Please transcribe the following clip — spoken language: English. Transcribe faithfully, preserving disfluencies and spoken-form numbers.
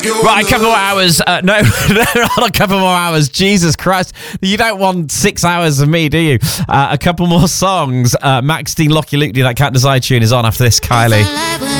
Right, a couple more hours. Uh, no, not a couple more hours. Jesus Christ. You don't want six hours of me, do you? Uh, a couple more songs. Uh, Max Dean, Lockie Luke, that Cat Desire tune is on after this, Kylie.